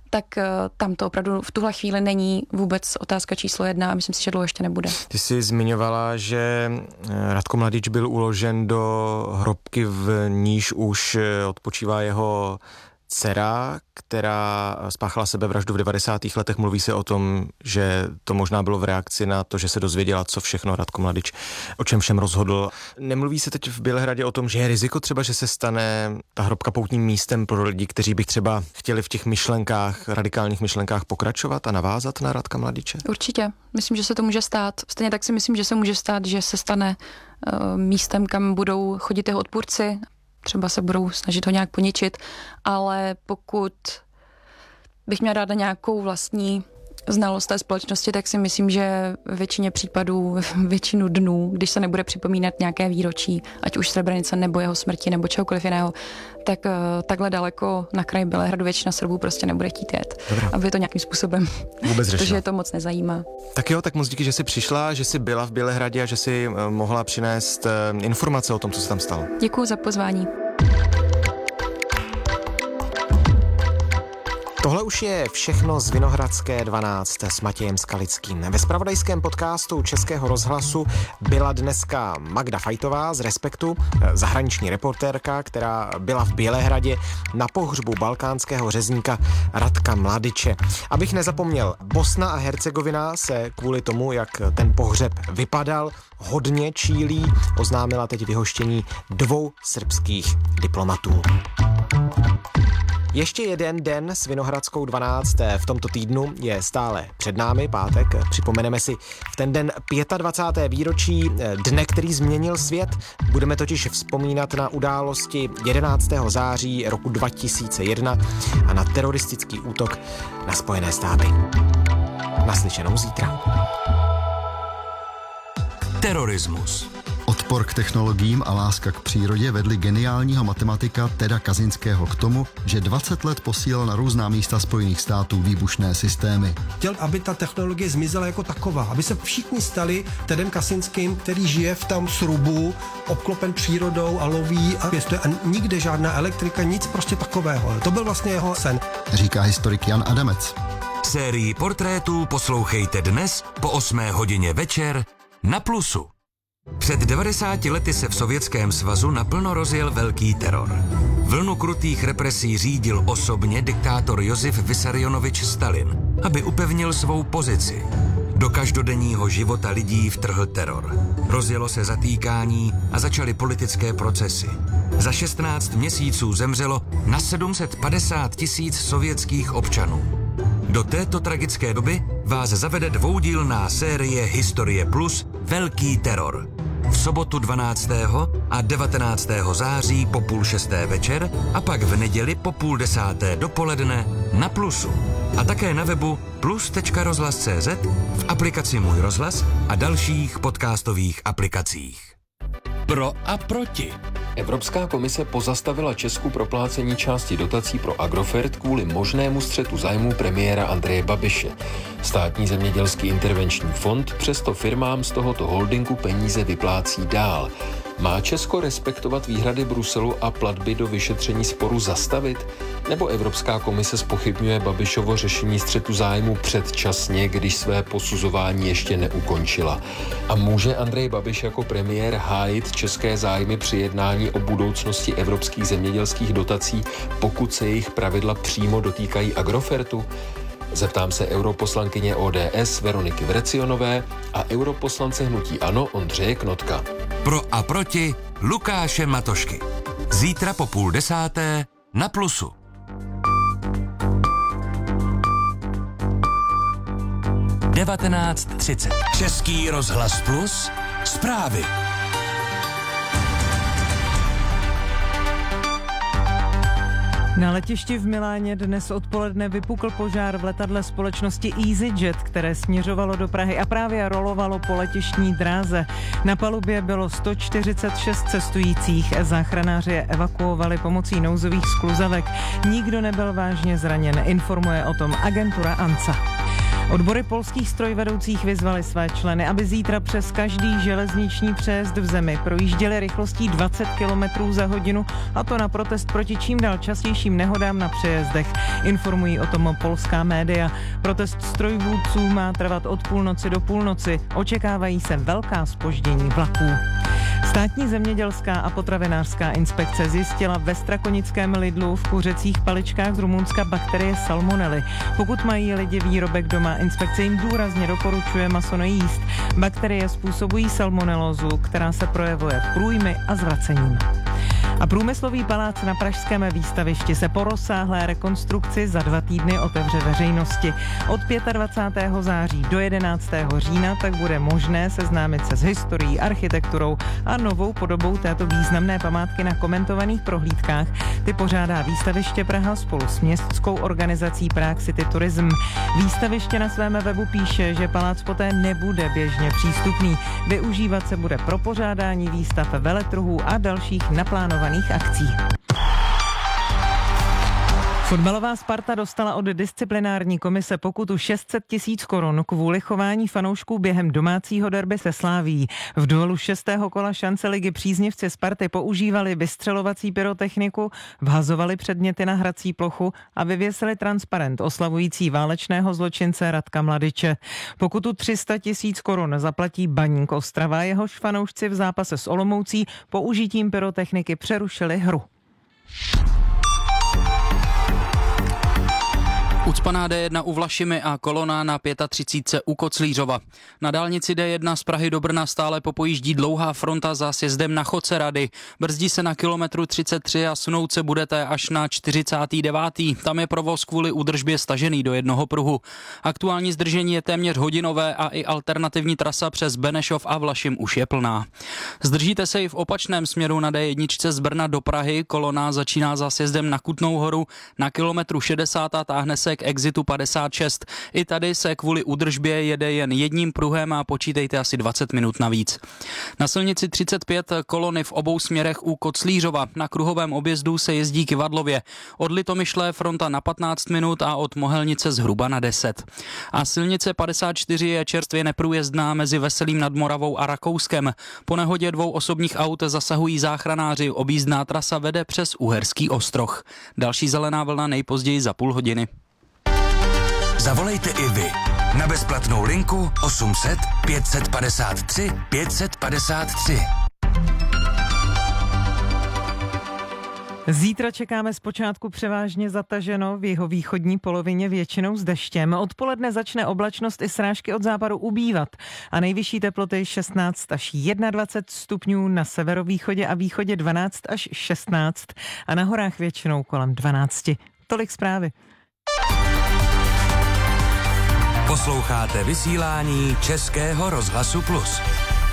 tak tam to opravdu v tuhle chvíli není vůbec otázka číslo jedna a myslím si, že dlouho ještě nebude. Ty jsi zmiňovala, že Ratko Mladič byl uložen do hrobky, v níž už odpočívá jeho dcera, která spáchala sebevraždu v devadesátých letech. Mluví se o tom, že to možná bylo v reakci na to, že se dozvěděla, co všechno Ratko Mladič o čem všem rozhodl. Nemluví se teď v Bělehradě o tom, že je riziko třeba, že se stane ta hrobka poutním místem pro lidi, kteří by třeba chtěli v těch myšlenkách, radikálních myšlenkách pokračovat a navázat na Ratka Mladiče? Určitě. Myslím, že se to může stát. Stejně tak si myslím, že se může stát, že se stane uh, místem, kam budou chodit jeho odpůrci. Třeba se budou snažit ho nějak poničit, ale pokud bych měla dát na nějakou vlastní znalost té společnosti, tak si myslím, že většině případů, většinu dnů, když se nebude připomínat nějaké výročí, ať už Srebrenice nebo jeho smrti nebo čehokoliv jiného, tak uh, takhle daleko na kraji Bělehradu většina Srbů prostě nebude chtít jet, Dobrá. aby to nějakým způsobem, vůbec řešila. Protože je to moc nezajímá. Tak jo, tak moc díky, že jsi přišla, že jsi byla v Bělehradě a že jsi uh, mohla přinést uh, informace o tom, co se tam stalo. Děkuju za pozvání. Tohle už je všechno z Vinohradské dvanáct s Matějem Skalickým. Ve zpravodajském podcastu Českého rozhlasu byla dneska Magda Fajtová z Respektu, zahraniční reportérka, která byla v Bělehradě na pohřbu balkánského řezníka Ratka Mladiče. Abych nezapomněl, Bosna a Hercegovina se kvůli tomu, jak ten pohřeb vypadal, hodně čílí, oznámila teď vyhoštění dvou srbských diplomatů. Ještě jeden den s Vinohradskou dvanáct v tomto týdnu je stále před námi, pátek. Připomeneme si v ten den dvacátého pátého výročí dne, který změnil svět. Budeme totiž vzpomínat na události jedenáctého září roku dva tisíce jedna a na teroristický útok na Spojené státy. Naslyšenou zítra. Terorismus. Odpor k technologiím a láska k přírodě vedli geniálního matematika Teda Kazinského k tomu, že dvacet let posílal na různá místa Spojených států výbušné systémy. Chtěl, aby ta technologie zmizela jako taková, aby se všichni stali Tedem Kazinským, který žije v tom srubu, obklopen přírodou a loví a pěstuje a nikde žádná elektrika, nic prostě takového. To byl vlastně jeho sen. Říká historik Jan Adamec. Sérii portrétů poslouchejte dnes po osmé hodině večer na Plusu. Před devadesáti lety se v Sovětském svazu naplno rozjel velký teror. Vlnu krutých represí řídil osobně diktátor Josif Vissarionovič Stalin, aby upevnil svou pozici. Do každodenního života lidí vtrhl teror. Rozjelo se zatýkání a začaly politické procesy. Za šestnáct měsíců zemřelo na sedm set padesát tisíc sovětských občanů. Do této tragické doby vás zavede dvoudílná série Historie Plus Velký teror. V sobotu dvanáctého a devatenáctého září po půl šesté večer a pak v neděli po půl desáté dopoledne na Plusu. A také na webu plus tečka rozhlas tečka cé zet, v aplikaci Můj rozhlas a dalších podcastových aplikacích. Pro a proti. Evropská komise pozastavila Česku proplácení části dotací pro Agrofert kvůli možnému střetu zájmů premiéra Andreje Babiše. Státní zemědělský intervenční fond přesto firmám z tohoto holdingu peníze vyplácí dál. Má Česko respektovat výhrady Bruselu a platby do vyšetření sporu zastavit? Nebo Evropská komise zpochybňuje Babišovo řešení střetu zájmu předčasně, když své posuzování ještě neukončila? A může Andrej Babiš jako premiér hájit české zájmy při jednání o budoucnosti evropských zemědělských dotací, pokud se jejich pravidla přímo dotýkají Agrofertu? Zeptám se europoslankyně O D S Veroniky Vrecionové a europoslance hnutí ANO Ondřeje Knotka. Pro a proti Lukáše Matošky. Zítra po půl desáté na Plusu. devatenáct třicet. Český rozhlas Plus. Zprávy. Na letišti v Miláně dnes odpoledne vypukl požár v letadle společnosti EasyJet, které směřovalo do Prahy a právě rolovalo po letištní dráze. Na palubě bylo sto čtyřicet šest cestujících, záchranáři je evakuovali pomocí nouzových skluzavek. Nikdo nebyl vážně zraněn, informuje o tom agentura ANSA. Odbory polských strojvedoucích vyzvaly své členy, aby zítra přes každý železniční přejezd v zemi projížděli rychlostí dvacet kilometrů za hodinu, a to na protest proti čím dál častějším nehodám na přejezdech. Informují o tom polská média. Protest strojvůdců má trvat od půlnoci do půlnoci. Očekávají se velká zpoždění vlaků. Státní zemědělská a potravinářská inspekce zjistila ve strakonickém Lidlu v kuřecích paličkách z Rumunska bakterie salmonely. Pokud mají lidi výrobek doma, inspekce jim důrazně doporučuje maso nejíst. Bakterie způsobují salmonelózu, která se projevuje průjmy a zracením. A průmyslový palác na pražském výstavišti se po rozsáhlé rekonstrukci za dva týdny otevře veřejnosti. Od dvacátého pátého září do jedenáctého října tak bude možné seznámit se s historií, architekturou a novou podobou této významné památky na komentovaných prohlídkách. Ty pořádá výstaviště Praha spolu s městskou organizací Prague City Tourism. Výstaviště na svém webu píše, že palác poté nebude běžně přístupný. Využívat se bude pro pořádání výstav, veletrhů a dalších naplánovaných akcí. Fotbalová Sparta dostala od disciplinární komise pokutu šest set tisíc korun kvůli chování fanoušků během domácího derby se Slavií. V duelu šestého kola šance ligy příznivci Sparty používali vystřelovací pyrotechniku, vhazovali předměty na hrací plochu a vyvěsili transparent oslavující válečného zločince Radka Mladiče. Pokutu tři sta tisíc korun zaplatí Baník Ostrava, jehož fanoušci v zápase s Olomoucí použitím pyrotechniky přerušili hru. Ucpaná D jedna u Vlašimi a kolona na třicet pět u Koclířova. Na dálnici D jedna z Prahy do Brna stále popojíždí dlouhá fronta za sjezdem na Chodce-Rady. Brzdí se na kilometru třicet tři a sunout se budete až na čtyřicátý devátý Tam je provoz kvůli údržbě stažený do jednoho pruhu. Aktuální zdržení je téměř hodinové a i alternativní trasa přes Benešov a Vlašim už je plná. Zdržíte se i v opačném směru na D jedna z Brna do Prahy. Kolona začíná za sjezdem na Kutnou Horu. Na kilometru šedesát a táhne se k exitu padesát šest. I tady se kvůli údržbě jede jen jedním pruhem a počítejte asi dvacet minut navíc. Na silnici třicet pět kolony v obou směrech u Koclířova. Na kruhovém objezdu se jezdí k Ivadlově. Od Litomyšle fronta na patnáct minut a od Mohelnice zhruba na deset. A silnice padesát čtyři je čerstvě neprůjezdná mezi Veselým nad Moravou a Rakouskem. Po nehodě dvou osobních aut zasahují záchranáři. Objízdná trasa vede přes Uherský Ostroh. Další zelená vlna nejpozději za půl hodiny. Zavolejte i vy na bezplatnou linku osm set pět set padesát tři pět set padesát tři. Zítra čekáme zpočátku převážně zataženo, v jeho východní polovině většinou s deštěm. Odpoledne začne oblačnost i srážky od západu ubývat a nejvyšší teploty šestnáct až dvacet jedna stupňů, na severovýchodě a východě dvanáct až šestnáct a na horách většinou kolem dvanáct. Tolik zprávy. Posloucháte vysílání Českého rozhlasu Plus.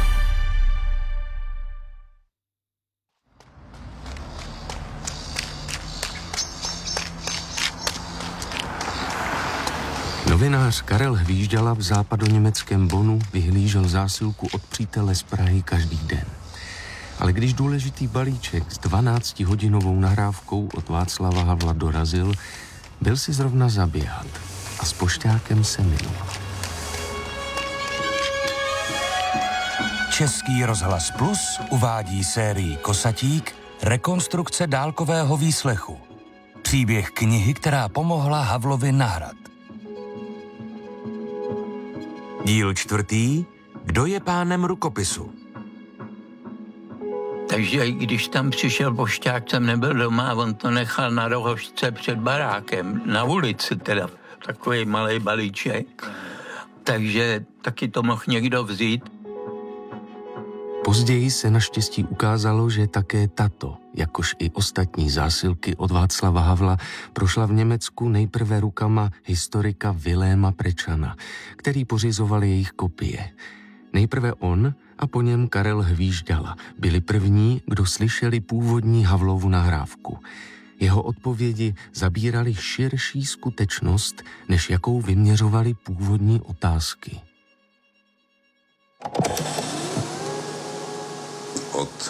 Novinář Karel Hvíždala v západoněmeckém Bonnu vyhlížel zásilku od přítele z Prahy každý den. Ale když důležitý balíček s dvanáctihodinovou nahrávkou od Václava Havla dorazil, byl si zrovna zaběhat a s pošťákem se minul. Český rozhlas Plus uvádí sérii Kosatík rekonstrukce dálkového výslechu. Příběh knihy, která pomohla Havlovi na hrad. Díl čtvrtý. Kdo je pánem rukopisu? Takže když tam přišel pošťák, jsem nebyl doma, on to nechal na rohožce před barákem, na ulici teda, takový malý balíček. Takže taky to mohl někdo vzít. Později se naštěstí ukázalo, že také tato, jakož i ostatní zásilky od Václava Havla, prošla v Německu nejprve rukama historika Viléma Prečana, který pořizoval jejich kopie. Nejprve on a po něm Karel Hvíždala byli první, kdo slyšeli původní Havlovu nahrávku. Jeho odpovědi zabírali širší skutečnost, než jakou vyměřovaly původní otázky. Od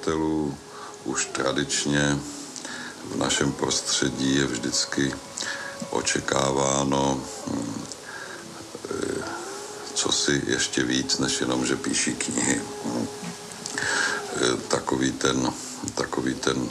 spisovatelů už tradičně v našem prostředí je vždycky očekáváno co si ještě víc, než jenom, že píší knihy. Takový ten, takový ten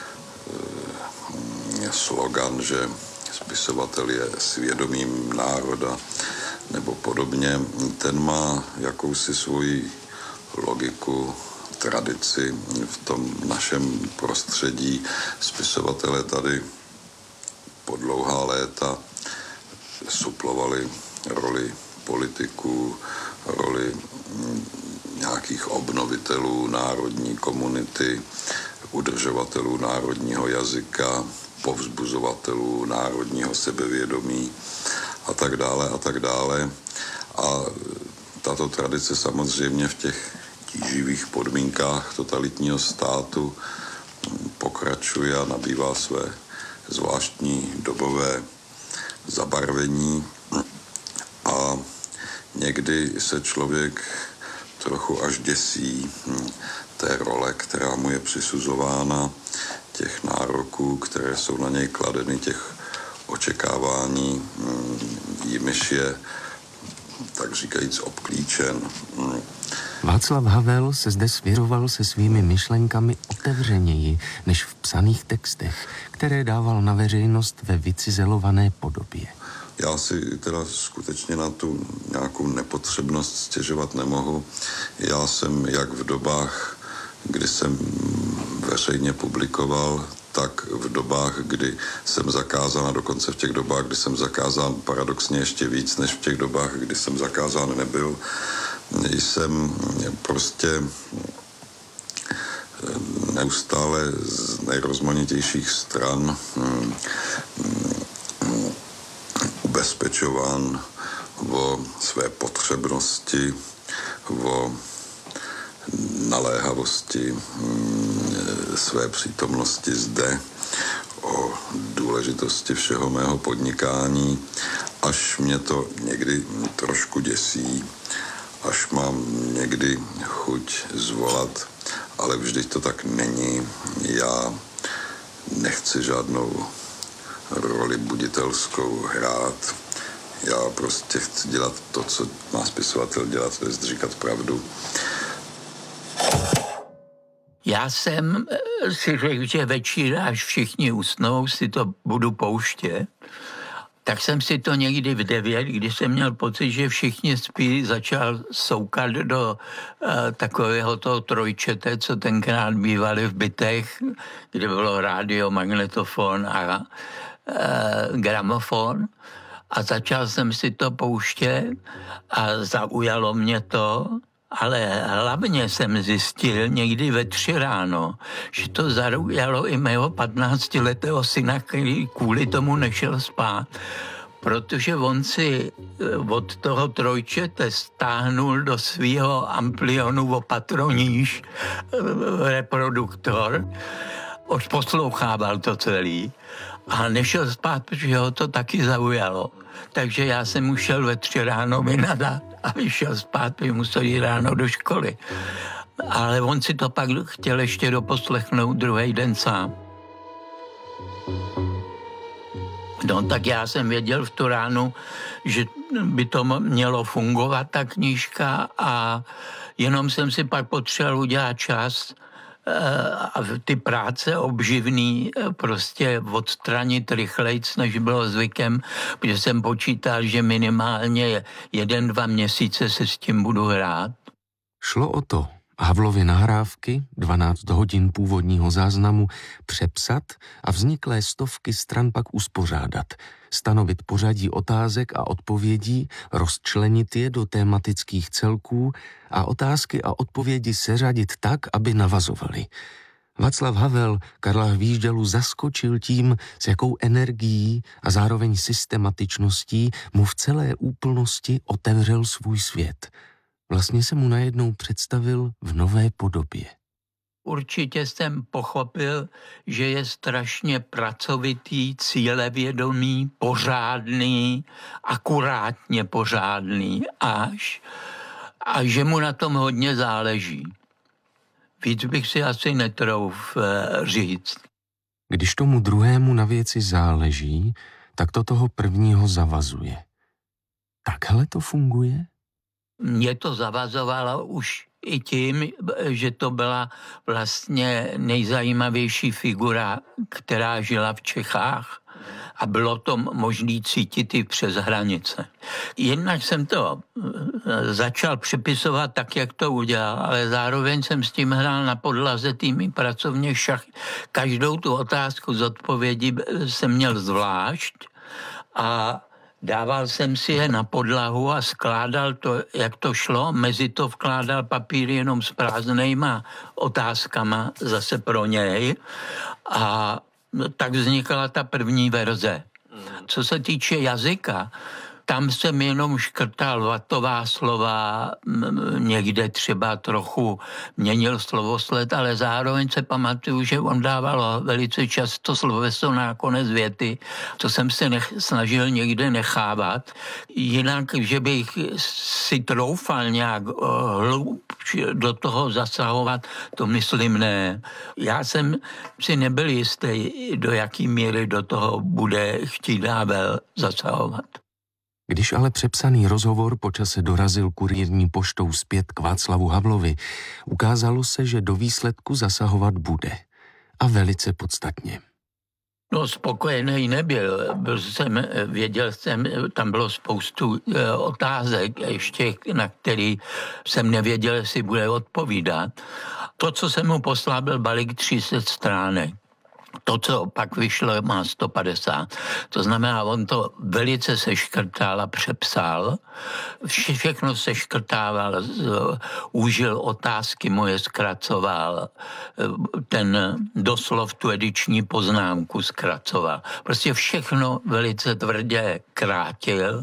slogan, že spisovatel je svědomím národa nebo podobně, ten má jakousi svoji logiku, tradici v tom našem prostředí. Spisovatelé tady po dlouhá léta suplovali roli politiků, roli nějakých obnovitelů národní komunity, udržovatelů národního jazyka, povzbuzovatelů národního sebevědomí a tak dále a tak dále. A tato tradice samozřejmě v těch tíživých podmínkách totalitního státu pokračuje a nabývá své zvláštní dobové zabarvení. A někdy se člověk trochu až děsí té role, která mu je přisuzována, těch nároků, které jsou na něj kladeny, těch očekávání, jimiž je, tak říkajíc, obklíčen. Václav Havel se zde svěroval se svými myšlenkami otevřeněji než v psaných textech, které dával na veřejnost ve vycizelované podobě. Já si teda skutečně na tu nějakou nepotřebnost stěžovat nemohu. Já jsem jak v dobách, kdy jsem veřejně publikoval, tak v dobách, kdy jsem zakázán, a dokonce v těch dobách, kdy jsem zakázán paradoxně ještě víc, než v těch dobách, kdy jsem zakázán nebyl, jsem prostě neustále z nejrozmanitějších stran ubezpečován o své potřebnosti, o naléhavosti své přítomnosti zde, o důležitosti všeho mého podnikání, až mě to někdy trošku děsí, až mám někdy chuť zvolat, ale vždyť to tak není. Já nechci žádnou roli buditelskou hrát. Já prostě chci dělat to, co má spisovatel dělat, to je říkat pravdu. Já jsem si řekl, že večer, až všichni usnou, si to budu pouštět. Tak jsem si to někdy v devět, když jsem měl pocit, že všichni spí, začal soukat do uh, takového toho trojčete, co tenkrát bývali v bytech, kde bylo rádio, magnetofon a uh, gramofon. A začal jsem si to pouštět a zaujalo mě to, ale hlavně jsem zjistil někdy ve tři ráno, že to zaujalo i mého patnáctiletého syna, který kvůli tomu nešel spát, protože on si od toho trojčete stáhnul do svého amplionu o patro níž reproduktor, odposlouchával to celý a nešel spát, protože ho to taky zaujalo. Takže já jsem mu šel ve tři ráno vynadat a vyšel spát, by musel jít ráno do školy. Ale on si to pak chtěl ještě doposlechnout druhý den sám. No tak já jsem věděl v tu ránu, že by to mělo fungovat, ta knížka, a jenom jsem si pak potřeboval udělat čas a ty práce obživný prostě odstranit rychlejc, než bylo zvykem, protože jsem počítal, že minimálně jeden, dva měsíce se s tím budu hrát. Šlo o to Havlovy nahrávky, dvanáct hodin původního záznamu, přepsat a vzniklé stovky stran pak uspořádat, stanovit pořadí otázek a odpovědí, rozčlenit je do tématických celků a otázky a odpovědi seřadit tak, aby navazovaly. Václav Havel Karla Hvížďalu zaskočil tím, s jakou energií a zároveň systematičností mu v celé úplnosti otevřel svůj svět. Vlastně se mu najednou představil v nové podobě. Určitě jsem pochopil, že je strašně pracovitý, cílevědomý, pořádný, akurátně pořádný až, a že mu na tom hodně záleží. Víc bych si asi netrouf říct. Když tomu druhému na věci záleží, tak to toho prvního zavazuje. Takhle to funguje? Mě to zavazovalo už i tím, že to byla vlastně nejzajímavější figura, která žila v Čechách a bylo to možné cítit i přes hranice. Jednak jsem to začal přepisovat tak, jak to udělal, ale zároveň jsem s tím hrál na podlaze týmy pracovně šach. Každou tu otázku z odpovědi jsem měl zvlášť a dával jsem si je na podlahu a skládal to, jak to šlo. Mezi to vkládal papír jenom s prázdnejma otázkama zase pro něj. A tak vznikala ta první verze. Co se týče jazyka, tam jsem jenom škrtal vatová slova, někde třeba trochu měnil slovosled, ale zároveň se pamatuju, že on dával velice často sloveso na konec věty, co jsem se nech, snažil někde nechávat. Jinak, že bych si troufal nějak hloub do toho zasahovat, to myslím ne. Já jsem si nebyl jistý, do jaký míry do toho bude chtít Havel zasahovat. Když ale přepsaný rozhovor po čase dorazil kurýrní poštou zpět k Václavu Havlovi, ukázalo se, že do výsledku zasahovat bude. A velice podstatně. No, spokojený nebyl. Byl jsem, věděl jsem, tam bylo spoustu e, otázek ještě, na který jsem nevěděl, jestli bude odpovídat. To, co jsem mu poslal, byl balík tři sta stránek. To, co pak vyšlo, má sto padesát. To znamená, on to velice seškrtal a přepsal. Vše, všechno seškrtával, užil otázky moje, zkracoval. Ten doslov tu ediční poznámku zkracoval. Prostě všechno velice tvrdě krátil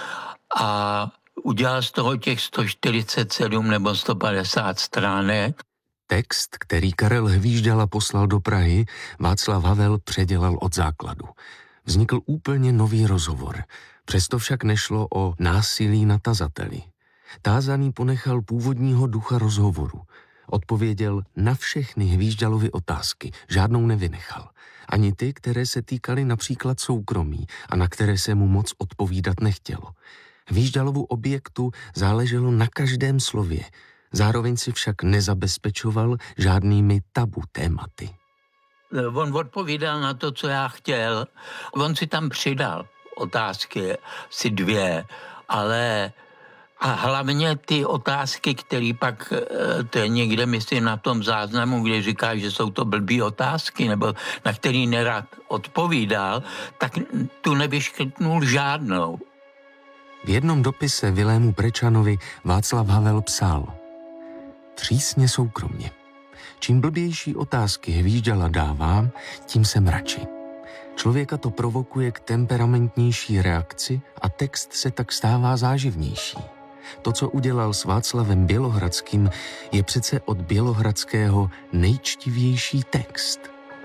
a udělal z toho těch sto čtyřicet sedm nebo sto padesát stránek. Text, který Karel Hvíždala poslal do Prahy, Václav Havel předělal od základu. Vznikl úplně nový rozhovor. Přesto však nešlo o násilí na tazateli. Tázaný ponechal původního ducha rozhovoru. Odpověděl na všechny Hvíždalovy otázky, žádnou nevynechal. Ani ty, které se týkaly například soukromí a na které se mu moc odpovídat nechtělo. Hvíždalovu objektu záleželo na každém slově. Zároveň si však nezabezpečoval žádnými tabu tématy. On odpovídal na to, co já chtěl. On si tam přidal otázky, si dvě, ale a hlavně ty otázky, které pak, to je někde, myslím, na tom záznamu, kde říká, že jsou to blbý otázky, nebo na který nerad odpovídal, tak tu nevyškrtnul žádnou. V jednom dopise Vilému Prečanovi Václav Havel psal: Přísně soukromně. Čím blbější otázky Hvíždala dává, tím jsem radši. Člověka to provokuje k temperamentnější reakci a text se tak stává záživnější. To, co udělal s Václavem Bělohradským, je přece od Bělohradského nejčtivější text.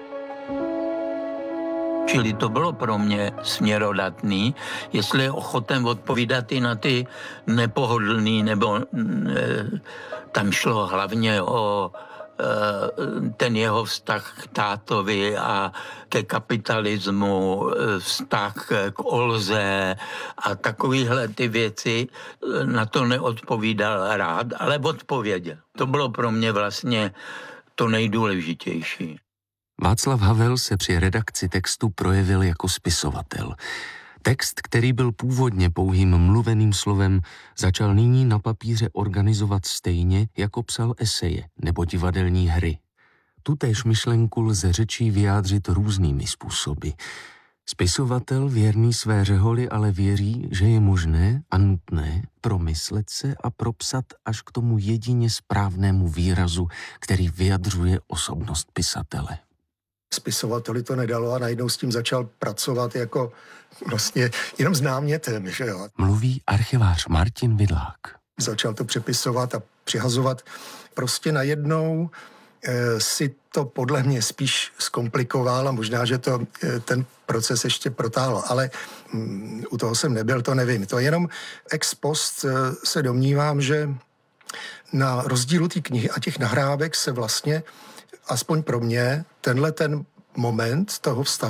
Čili to bylo pro mě směrodatný, jestli je ochoten odpovídat i na ty nepohodlný, nebo e, tam šlo hlavně o e, ten jeho vztah k tátovi a ke kapitalismu, e, vztah k Olze a takovýhle ty věci, na to neodpovídal rád, ale odpověděl. To bylo pro mě vlastně to nejdůležitější. Václav Havel se při redakci textu projevil jako spisovatel. Text, který byl původně pouhým mluveným slovem, začal nyní na papíře organizovat stejně, jako psal eseje nebo divadelní hry. Tutéž myšlenku lze řečí vyjádřit různými způsoby. Spisovatel věrný své řeholi ale věří, že je možné a nutné promyslet se a propsat až k tomu jedině správnému výrazu, který vyjadřuje osobnost pisatele. Spisovateli to nedalo a najednou s tím začal pracovat jako vlastně jenom s námětem, že jo. Mluví archivář Martin Vidlák. Začal to přepisovat a přihazovat. Prostě najednou e, si to podle mě spíš zkomplikoval a možná, že to e, ten proces ještě protáhlo, ale mm, u toho jsem nebyl, to nevím. To jenom ex post e, se domnívám, že na rozdílu té knihy a těch nahrávek se vlastně aspoň pro mě, tenhle ten moment toho vztahu k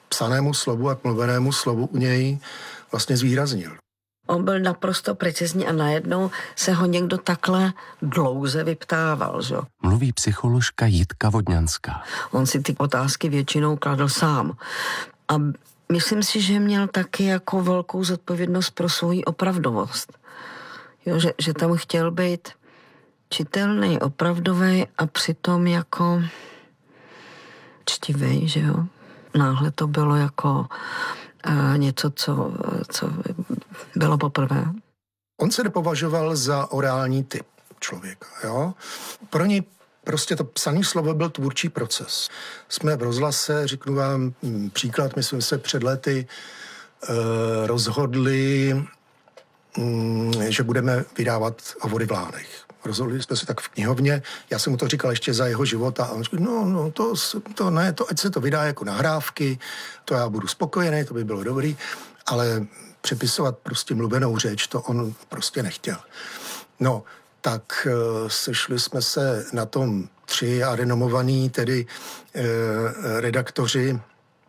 psanému slovu a k mluvenému slovu u něj vlastně zvýraznil. On byl naprosto precizní a najednou se ho někdo takhle dlouze vyptával, že? Mluví psycholožka Jitka Vodňanská. On si ty otázky většinou kladl sám. A myslím si, že měl taky jako velkou zodpovědnost pro svoji opravdovost. Jo, že, že tam chtěl být čitelný, opravdový a přitom jako čtivej, že jo. Náhle to bylo jako uh, něco, co, co bylo poprvé. On se nepovažoval za orální typ člověka, jo. Pro něj prostě to psané slovo byl tvůrčí proces. Jsme v rozhlase, řeknu vám příklad, my jsme se před lety uh, rozhodli, um, že budeme vydávat Hovory v Lánech. Rozhodli jsme se tak v knihovně, já jsem mu to říkal ještě za jeho života a on říkal, no, no, to, to ne, to, ať se to vydá jako nahrávky, to já budu spokojený, to by bylo dobrý, ale přepisovat prostě mluvenou řeč, to on prostě nechtěl. No, tak uh, sešli jsme se na tom tři a renomovaní tedy uh, redaktoři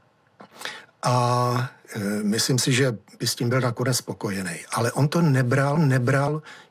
a uh, myslím si, že by s tím byl nakonec spokojený. Ale on to nebral, nebral